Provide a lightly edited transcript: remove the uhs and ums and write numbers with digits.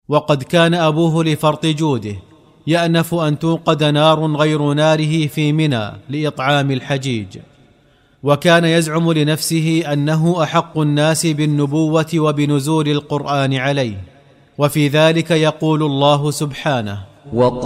وقد كان أبوه لفرط جوده يأنف أن توقد نار غير ناره في منى لإطعام الحجيج، وكان يزعم لنفسه أنه أحق الناس بالنبوة وبنزول القرآن عليه، وفي ذلك يقول الله سبحانه: